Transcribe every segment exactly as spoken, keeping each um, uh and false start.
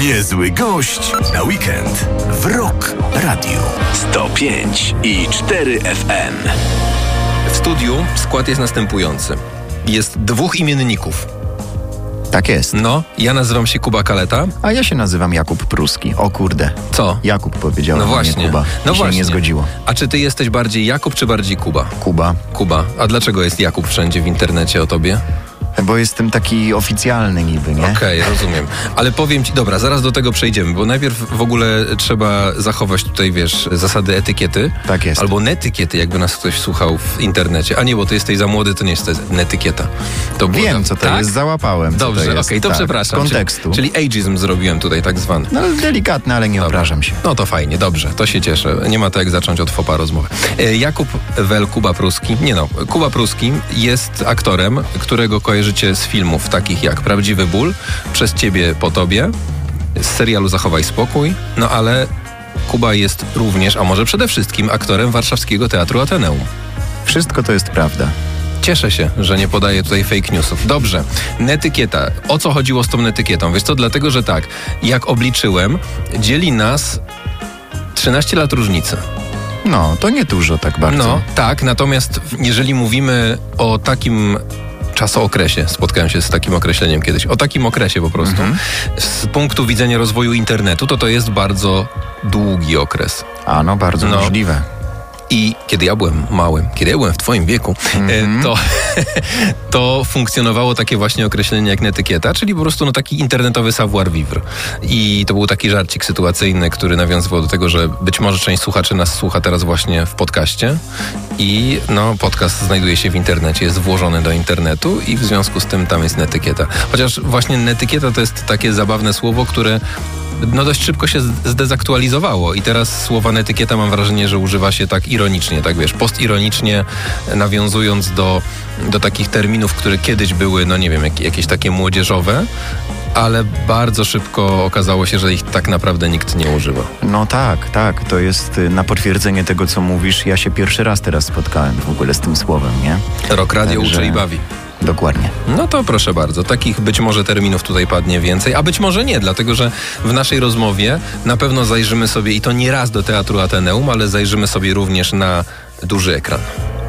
Niezły gość na weekend w Rock Radio sto pięć i cztery F M. W studiu skład jest następujący. Jest dwóch imienników. Tak jest. No, ja nazywam się Kuba Kaleta. A ja się nazywam Jakub Pruski. O kurde. Co? Jakub powiedział, No a właśnie. nie Kuba. No Mi się właśnie. nie zgodziło. A czy ty jesteś bardziej Jakub, czy bardziej Kuba? Kuba. Kuba. A dlaczego jest Jakub wszędzie w internecie o tobie? Bo jestem taki oficjalny niby, nie? Okej, okay, rozumiem. Ale powiem ci, dobra, zaraz do tego przejdziemy, bo najpierw w ogóle trzeba zachować tutaj, wiesz, zasady etykiety. Tak jest. Albo netykiety, jakby nas ktoś słuchał w internecie. A nie, bo ty jesteś za młody, to nie jest to netykieta. To było Wiem, tam, co to tak? jest, załapałem. co Dobrze, to okej, jest. okay, to tak, przepraszam. Z kontekstu. Czyli, czyli ageism zrobiłem tutaj tak zwany. No delikatny, ale nie Dobra. obrażam się. No to fajnie, dobrze, to się cieszę. Nie ma to jak zacząć od fopa rozmowę. E, Jakub Wel Kuba Pruski, nie no, Kuba Pruski jest aktorem, którego kojarzycie z filmów takich jak Prawdziwy ból, Przez ciebie po tobie, z serialu Zachowaj spokój, no ale Kuba jest również, a może przede wszystkim aktorem Warszawskiego Teatru Ateneum. Wszystko to jest prawda. Cieszę się, że nie podaję tutaj fake newsów. Dobrze, netykieta. O co chodziło z tą netykietą? Wiesz co, dlatego, że tak, jak obliczyłem, dzieli nas trzynaście lat różnicy. No, to nie dużo tak bardzo. No, tak, natomiast jeżeli mówimy o takim czasookresie, spotkałem się z takim określeniem kiedyś, o takim okresie po prostu, Mhm. z punktu widzenia rozwoju internetu, to to jest bardzo długi okres. A no, bardzo No. możliwe. I kiedy ja byłem małym, kiedy ja byłem w twoim wieku, Mhm. e, to, to funkcjonowało takie właśnie określenie jak netykieta, czyli po prostu no, taki internetowy savoir vivre. I to był taki żarcik sytuacyjny, który nawiązywał do tego, że być może część słuchaczy nas słucha teraz właśnie w podcaście i no, podcast znajduje się w internecie, jest włożony do internetu i w związku z tym tam jest netykieta. Chociaż właśnie netykieta to jest takie zabawne słowo, które no dość szybko się zdezaktualizowało i teraz słowa netykieta mam wrażenie, że używa się tak ironicznie, tak wiesz, postironicznie, nawiązując do, do takich terminów, które kiedyś były, no nie wiem, jak, jakieś takie młodzieżowe, ale bardzo szybko okazało się, że ich tak naprawdę nikt nie używa. No tak, tak. To jest y, na potwierdzenie tego, co mówisz. Ja się pierwszy raz teraz spotkałem w ogóle z tym słowem, nie? Rock Radio Także- uczy i bawi. Dokładnie. No to proszę bardzo, takich być może terminów tutaj padnie więcej, a być może nie, dlatego że w naszej rozmowie na pewno zajrzymy sobie i to nie raz do Teatru Ateneum, ale zajrzymy sobie również na duży ekran.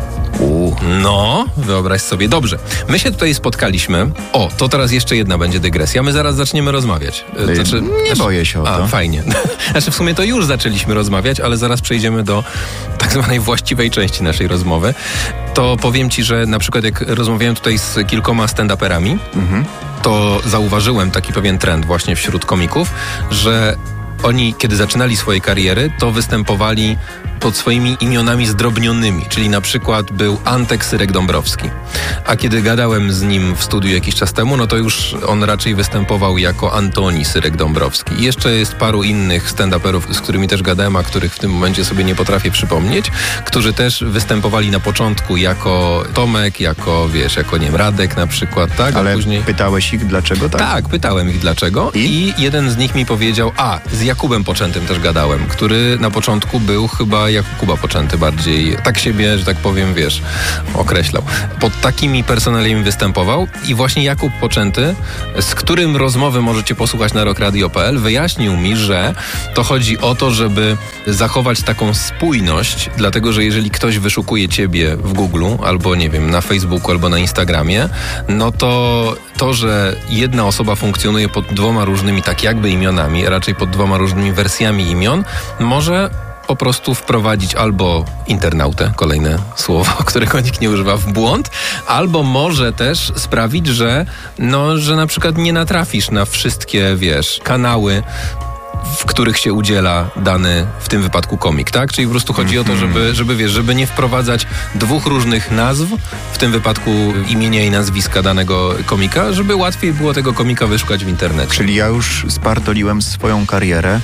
U. No, wyobraź sobie. Dobrze, my się tutaj spotkaliśmy. O, to teraz jeszcze jedna będzie dygresja. My zaraz zaczniemy rozmawiać. E, Y, Znaczy, nie znaczy- boję się o A, to. fajnie. Znaczy w sumie to już zaczęliśmy rozmawiać, ale zaraz przejdziemy do tak zwanej właściwej części naszej rozmowy. To powiem ci, że na przykład jak rozmawiałem tutaj z kilkoma stand-uperami, Mhm. to zauważyłem taki pewien trend właśnie wśród komików, że oni, kiedy zaczynali swoje kariery, to występowali pod swoimi imionami zdrobnionymi, czyli na przykład był Antek Syrek-Dąbrowski. A kiedy gadałem z nim w studiu jakiś czas temu, no to już on raczej występował jako Antoni Syrek-Dąbrowski. I jeszcze jest paru innych stand-uperów, z którymi też gadałem, a których w tym momencie sobie nie potrafię przypomnieć, którzy też występowali na początku jako Tomek, jako, wiesz, jako, nie wiem, Radek na przykład, tak? Ale a później... pytałeś ich, dlaczego tak? Tak, pytałem ich dlaczego I? I jeden z nich mi powiedział, a z Jakubem Poczętym też gadałem, który na początku był chyba jak Kuba Poczęty bardziej, tak siebie, że tak powiem, wiesz, określał. Pod takimi personaliami występował i właśnie Jakub Poczęty, z którym rozmowy możecie posłuchać na rockradio kropka p l, wyjaśnił mi, że to chodzi o to, żeby zachować taką spójność, dlatego, że jeżeli ktoś wyszukuje ciebie w Google, albo nie wiem, na Facebooku, albo na Instagramie, no to to, że jedna osoba funkcjonuje pod dwoma różnymi tak jakby imionami, raczej pod dwoma różnymi wersjami imion, może po prostu wprowadzić albo internautę, kolejne słowo, którego nikt nie używa, w błąd, albo może też sprawić, że no, że na przykład nie natrafisz na wszystkie, wiesz, kanały, w których się udziela dany, w tym wypadku komik, tak? Czyli po prostu chodzi o to, żeby, żeby, wiesz, żeby nie wprowadzać dwóch różnych nazw, w tym wypadku imienia i nazwiska danego komika, żeby łatwiej było tego komika wyszukać w internecie. Czyli ja już spartoliłem swoją karierę,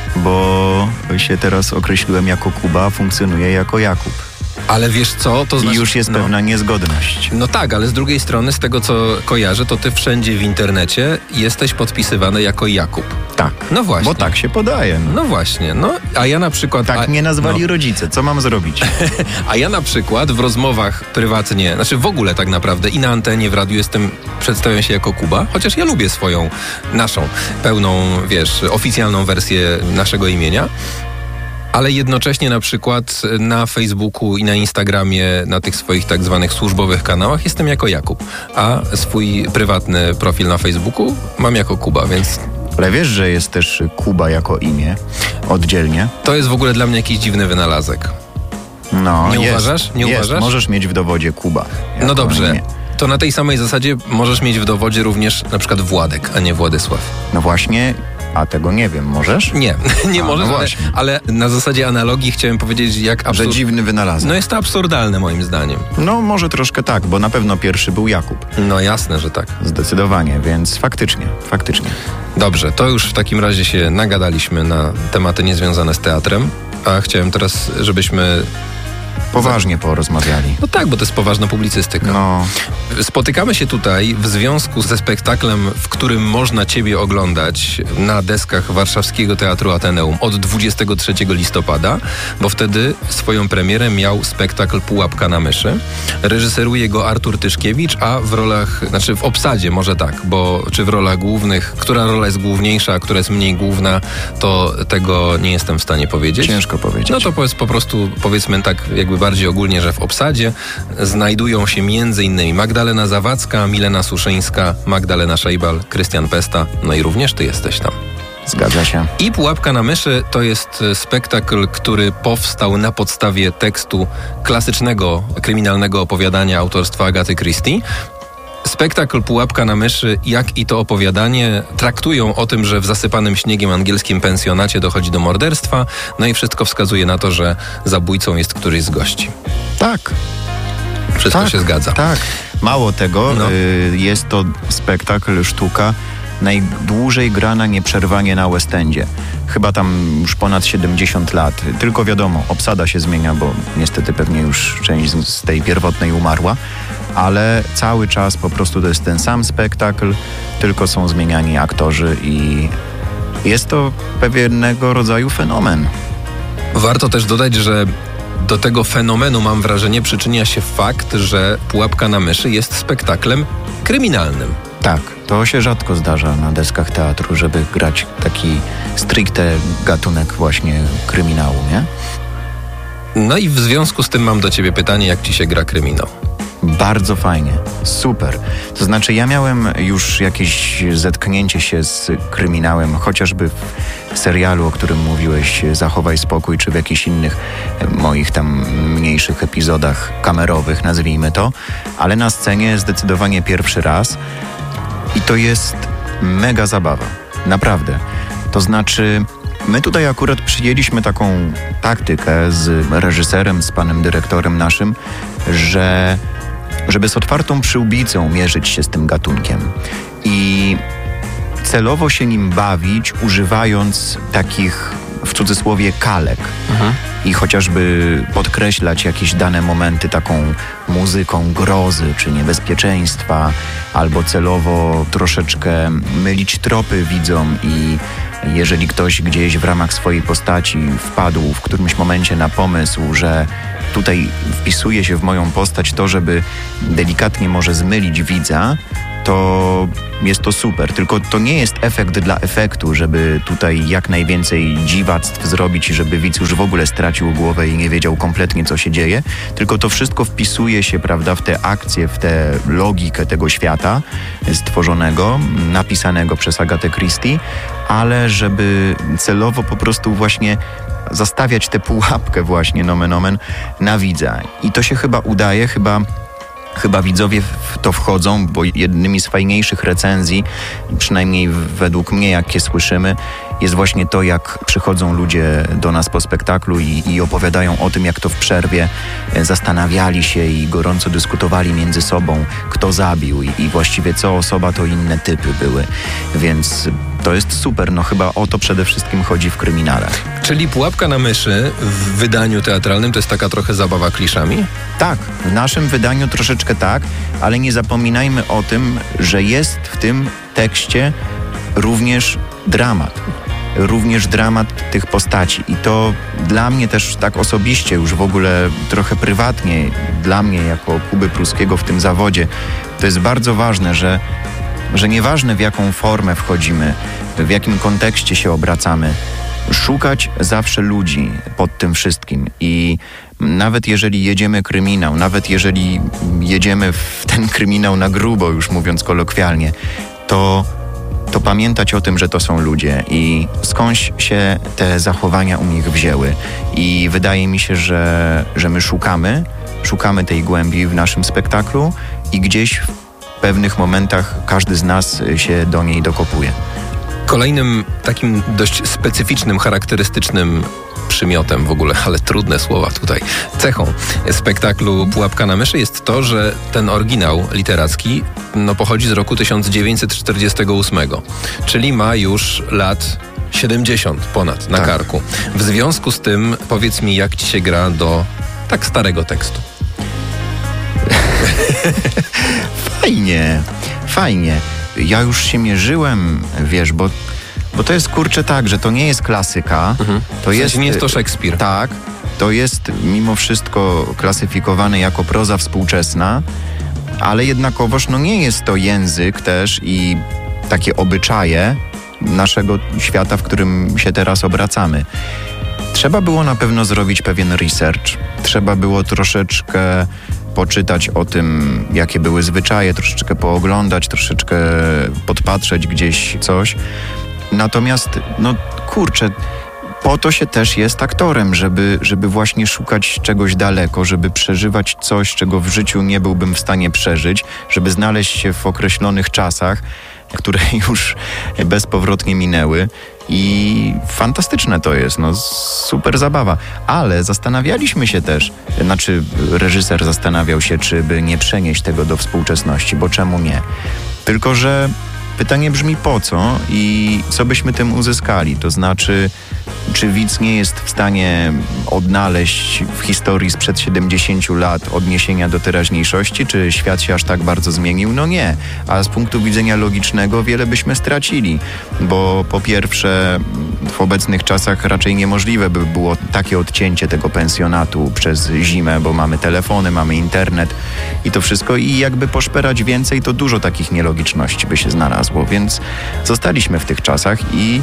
bo się teraz określiłem jako Kuba, a funkcjonuję jako Jakub. Ale wiesz co? To znaczy, I już jest no, pewna niezgodność. No tak, ale z drugiej strony, z tego co kojarzę, to ty wszędzie w internecie jesteś podpisywany jako Jakub. Tak. No właśnie. Bo tak się podaje. No, No właśnie, no a ja na przykład... tak a, mnie nazwali no. rodzice. Co mam zrobić? A ja na przykład w rozmowach prywatnie, znaczy w ogóle tak naprawdę i na antenie, w radiu jestem, przedstawiam się jako Kuba, chociaż ja lubię swoją, naszą, pełną, wiesz, oficjalną wersję naszego imienia. Ale jednocześnie na przykład na Facebooku i na Instagramie, na tych swoich tak zwanych służbowych kanałach jestem jako Jakub, a swój prywatny profil na Facebooku mam jako Kuba, więc Ale wiesz, że jest też Kuba jako imię, oddzielnie? to jest w ogóle dla mnie jakiś dziwny wynalazek. No, Nie jest, uważasz? Nie jest. uważasz? Możesz mieć w dowodzie Kuba. jako No dobrze, imię. to na tej samej zasadzie możesz mieć w dowodzie również na przykład Władek, a nie Władysław. No właśnie, a tego nie wiem. Możesz? Nie, nie A, możesz, no ale, właśnie. ale na zasadzie analogii chciałem powiedzieć, jak Że absurd... dziwny wynalazek. No jest to absurdalne moim zdaniem. No może troszkę tak, bo na pewno pierwszy był Jakub. No jasne, że tak. Zdecydowanie, więc faktycznie, faktycznie. Dobrze, to już w takim razie się nagadaliśmy na tematy niezwiązane z teatrem, a chciałem teraz, żebyśmy... Poważnie porozmawiali. No tak, bo to jest poważna publicystyka. No, Spotykamy się tutaj w związku ze spektaklem, w którym można Ciebie oglądać na deskach Warszawskiego Teatru Ateneum od dwudziestego trzeciego listopada, bo wtedy swoją premierę miał spektakl Pułapka na myszy. Reżyseruje go Artur Tyszkiewicz, a w rolach, znaczy w obsadzie może tak, bo czy w rolach głównych, która rola jest główniejsza, a która jest mniej główna, to tego nie jestem w stanie powiedzieć. ciężko powiedzieć. No to powiedz, po prostu powiedzmy tak jakby bardziej ogólnie, że w obsadzie znajdują się między innymi Magdalena Zawadzka, Milena Suszyńska, Magdalena Szejbal, Krystian Pesta, no i również ty jesteś tam. Zgadza się. I Pułapka na myszy to jest spektakl, który powstał na podstawie tekstu klasycznego kryminalnego opowiadania autorstwa Agaty Christie. Spektakl Pułapka na myszy, jak i to opowiadanie traktują o tym, że w zasypanym śniegiem angielskim pensjonacie dochodzi do morderstwa, no i wszystko wskazuje na to, że zabójcą jest któryś z gości. Tak. Wszystko tak, się zgadza. Tak. Mało tego, No. y, jest to spektakl, sztuka najdłużej grana nieprzerwanie na West Endzie. Chyba tam już ponad siedemdziesiąt lat. Tylko wiadomo, obsada się zmienia, bo niestety pewnie już część z, z tej pierwotnej umarła, ale cały czas po prostu to jest ten sam spektakl, tylko są zmieniani aktorzy i jest to pewnego rodzaju fenomen. Warto też dodać, że do tego fenomenu, mam wrażenie, przyczynia się fakt, że Pułapka na myszy jest spektaklem kryminalnym. Tak, to się rzadko zdarza na deskach teatru, żeby grać taki stricte gatunek właśnie kryminału, nie? No i w związku z tym mam do ciebie pytanie, jak ci się gra kryminał? Bardzo fajnie, super. To znaczy ja miałem już jakieś zetknięcie się z kryminałem, chociażby w serialu, o którym mówiłeś, Zachowaj spokój, czy w jakichś innych moich tam mniejszych epizodach kamerowych, nazwijmy to, ale na scenie zdecydowanie pierwszy raz i to jest mega zabawa, naprawdę. To znaczy my tutaj akurat przyjęliśmy taką taktykę z reżyserem, z panem dyrektorem naszym, że żeby z otwartą przyłbicą mierzyć się z tym gatunkiem i celowo się nim bawić, używając takich w cudzysłowie kalek Mhm. i chociażby podkreślać jakieś dane momenty taką muzyką grozy czy niebezpieczeństwa, albo celowo troszeczkę mylić tropy widzom i jeżeli ktoś gdzieś w ramach swojej postaci wpadł w którymś momencie na pomysł, że tutaj wpisuje się w moją postać to, żeby delikatnie może zmylić widza, to jest to super. Tylko to nie jest efekt dla efektu, żeby tutaj jak najwięcej dziwactw zrobić i żeby widz już w ogóle stracił głowę i nie wiedział kompletnie, co się dzieje, tylko to wszystko wpisuje się, prawda, w te akcje, w tę logikę tego świata stworzonego, napisanego przez Agatę Christie, ale żeby celowo po prostu właśnie zastawiać tę pułapkę właśnie, nomen omen, na widza. I to się chyba udaje, chyba Chyba widzowie w to wchodzą, bo jednymi z fajniejszych recenzji, przynajmniej według mnie, jakie słyszymy, jest właśnie to, jak przychodzą ludzie do nas po spektaklu i, i opowiadają o tym, jak to w przerwie zastanawiali się i gorąco dyskutowali między sobą, kto zabił i, i właściwie co osoba, to inne typy były. Więc to jest super, no chyba o to przede wszystkim chodzi w kryminale. Czyli Pułapka na myszy w wydaniu teatralnym to jest taka trochę zabawa kliszami? Tak, w naszym wydaniu troszeczkę tak, ale nie zapominajmy o tym, że jest w tym tekście również dramat. Również dramat tych postaci. I to dla mnie też tak osobiście, już w ogóle trochę prywatnie, dla mnie jako Kuby Pruskiego w tym zawodzie, to jest bardzo ważne, że, że nieważne w jaką formę wchodzimy, w jakim kontekście się obracamy, szukać zawsze ludzi pod tym wszystkim. I nawet jeżeli jedziemy kryminał, nawet jeżeli jedziemy w ten kryminał na grubo, już mówiąc kolokwialnie, to to pamiętać o tym, że to są ludzie i skądś się te zachowania u nich wzięły. I wydaje mi się, że, że my szukamy, szukamy tej głębi w naszym spektaklu i gdzieś w pewnych momentach każdy z nas się do niej dokopuje. Kolejnym takim dość specyficznym, charakterystycznym przymiotem w ogóle, ale trudne słowa tutaj, cechą spektaklu Pułapka na myszy jest to, że ten oryginał literacki no, pochodzi z roku tysiąc dziewięćset czterdziestego ósmego, czyli ma już lat siedemdziesiąt ponad na tak. karku. W związku z tym powiedz mi, jak ci się gra do tak starego tekstu? Fajnie, fajnie. Ja już się mierzyłem, wiesz, bo Bo to jest, kurczę, tak, że to nie jest klasyka. Mhm. To w sensie jest, nie jest to Szekspir. Tak. To jest mimo wszystko klasyfikowane jako proza współczesna, ale jednakowoż no nie jest to język też i takie obyczaje naszego świata, w którym się teraz obracamy. Trzeba było na pewno zrobić pewien research. Trzeba było troszeczkę poczytać o tym, jakie były zwyczaje, troszeczkę pooglądać, troszeczkę podpatrzeć gdzieś coś. Natomiast, no kurczę, po to się też jest aktorem, żeby, żeby właśnie szukać czegoś daleko, żeby przeżywać coś, czego w życiu nie byłbym w stanie przeżyć, żeby znaleźć się w określonych czasach, które już bezpowrotnie minęły. I fantastyczne to jest, no super zabawa. Ale zastanawialiśmy się też, znaczy reżyser zastanawiał się, czy by nie przenieść tego do współczesności, bo czemu nie? Tylko że pytanie brzmi po co i co byśmy tym uzyskali? To znaczy, czy widz nie jest w stanie odnaleźć w historii sprzed siedemdziesięciu lat odniesienia do teraźniejszości? Czy świat się aż tak bardzo zmienił? No nie. A z punktu widzenia logicznego wiele byśmy stracili, bo po pierwsze w obecnych czasach raczej niemożliwe by było takie odcięcie tego pensjonatu przez zimę, bo mamy telefony, mamy internet i to wszystko i jakby poszperać więcej, to dużo takich nielogiczności by się znalazło, więc zostaliśmy w tych czasach i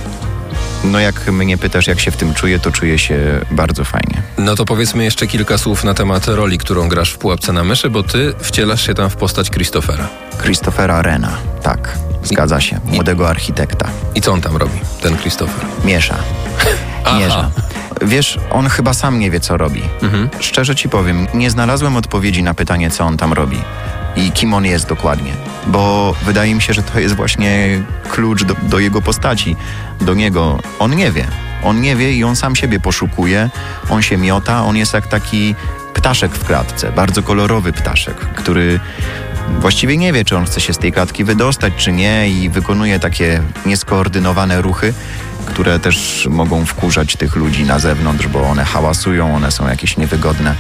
no jak mnie pytasz, jak się w tym czuję, to czuję się bardzo fajnie. No to powiedzmy jeszcze kilka słów na temat roli, którą grasz w Pułapce na myszy, bo ty wcielasz się tam w postać Christophera. Christophera Wrena, tak, zgadza się, młodego architekta. I co on tam robi, ten Christopher? Miesza. Miesza. Wiesz, on chyba sam nie wie, co robi. Mhm. Szczerze ci powiem, nie znalazłem odpowiedzi na pytanie, co on tam robi i kim on jest dokładnie, bo wydaje mi się, że to jest właśnie klucz do, do jego postaci, do niego. On nie wie. On nie wie i on sam siebie poszukuje, on się miota, on jest jak taki ptaszek w klatce, bardzo kolorowy ptaszek, który właściwie nie wie, czy on chce się z tej klatki wydostać, czy nie i wykonuje takie nieskoordynowane ruchy, które też mogą wkurzać tych ludzi na zewnątrz, bo one hałasują, one są jakieś niewygodne.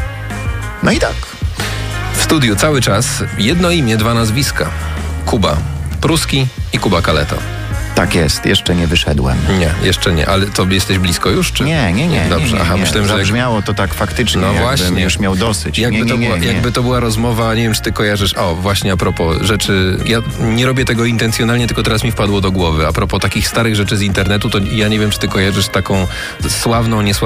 No i tak. W studiu cały czas jedno imię, dwa nazwiska. Kuba Pruski i Kuba Kaleta. Tak jest, jeszcze nie wyszedłem. Nie, jeszcze nie, ale to jesteś blisko już? Czy? Nie, nie, nie. Dobrze, nie, nie, aha, nie. myślałem, że jak... Zabrzmiało to tak faktycznie, no jakbym właśnie. już miał dosyć. Jakby, nie, nie, to była, nie, nie. jakby to była rozmowa, nie wiem, czy ty kojarzysz, o, właśnie a propos rzeczy, ja nie robię tego intencjonalnie, tylko teraz mi wpadło do głowy. A propos takich starych rzeczy z internetu, to ja nie wiem, czy ty kojarzysz taką sławną, niesławną